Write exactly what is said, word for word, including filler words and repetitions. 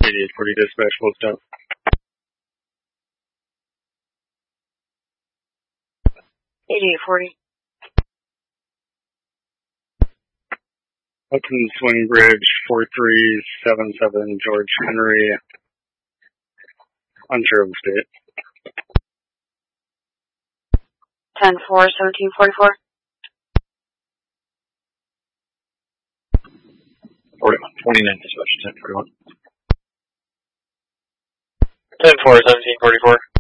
eighty-eight forty dispatch, closed up. eighty-eight forty. Hudson Swing Bridge, four three seven seven, George Henry, unsure of the state. ten four, seventeen forty-four. forty-one, twenty-nine dispatch, ten forty-one. ten four, seventeen forty-four.